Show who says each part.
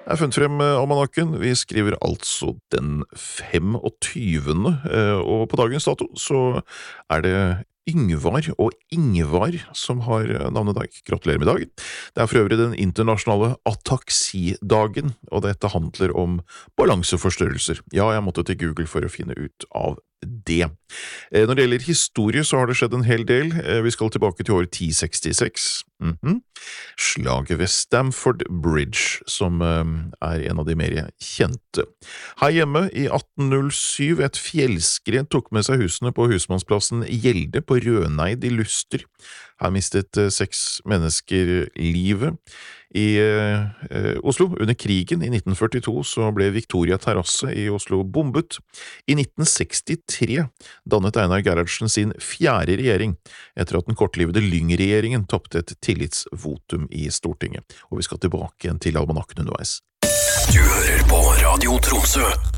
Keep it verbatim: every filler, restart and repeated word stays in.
Speaker 1: Jeg har funnet frem almanakken. Vi skriver altså den femogtyvende, og på dagens dato så er det Yngvar og Ingvar som har navnedag. Gratulerer med dagen. Det er for øvrig den internasjonale ataksidagen, og dette handler om balanseforstørrelser. Ja, jeg måtte til Google for å finne ut av det. Når det gjelder historie så har det skjedd en hel del. Vi skal tilbake til år ti sekstiseks. Mm-hmm. Slaget ved Stamford Bridge, som er en av de mer kjente. Her hjemme i atten null syv, et fjellskred tok med seg husene på husmannsplassen Gjelde på Røneid i Luster. Her mistet seks mennesker livet. I eh, Oslo, under krigen i nitten førtito, så ble Victoria Terrasse i Oslo bombet. I nitten sekstitre dannet Einar Gerhardsen sin fjerde regjering, etter at den kortlivede Lyng-regjeringen toppte et tillitsvotum i Stortinget. Og vi skal tilbake igjen til almanakken underveis.
Speaker 2: Du hører på Radio Tromsø.